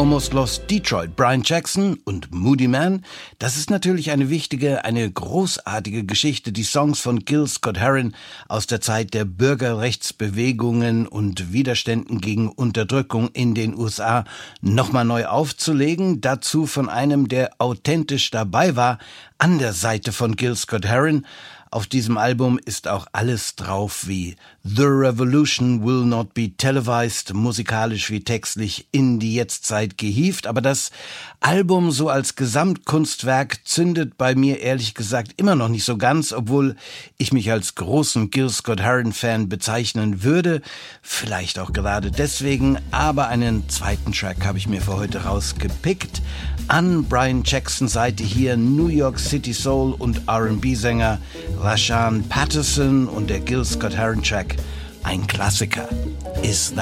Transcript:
Almost Lost Detroit, Brian Jackson und Moody Man. Das ist natürlich eine wichtige, eine großartige Geschichte, die Songs von Gil Scott-Heron aus der Zeit der Bürgerrechtsbewegungen und Widerständen gegen Unterdrückung in den USA nochmal neu aufzulegen. Dazu von einem, der authentisch dabei war, an der Seite von Gil Scott-Heron. Auf diesem Album ist auch alles drauf wie The Revolution Will Not Be Televised, musikalisch wie textlich in die Jetztzeit gehievt. Aber das Album so als Gesamtkunstwerk zündet bei mir ehrlich gesagt immer noch nicht so ganz, obwohl ich mich als großen Gil Scott-Heron-Fan bezeichnen würde. Vielleicht auch gerade deswegen, aber einen zweiten Track habe ich mir für heute rausgepickt. An Brian Jacksons Seite hier New York City Soul und R&B-Sänger Rashaan Patterson und der Gil Scott-Heron Track, ein Klassiker, Is That